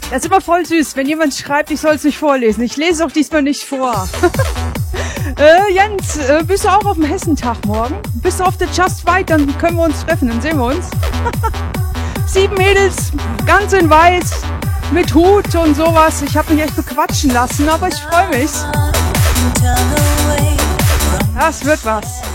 Das ist immer voll süß, wenn jemand schreibt, ich soll es nicht vorlesen. Ich lese auch diesmal nicht vor. Jens, bist du auch auf dem Hessentag morgen? Bist du auf der Just Right, dann können wir uns treffen, dann sehen wir uns. 7 Mädels, ganz in weiß, mit Hut und sowas. Ich habe mich echt bequatschen lassen, aber ich freue mich. Das wird was.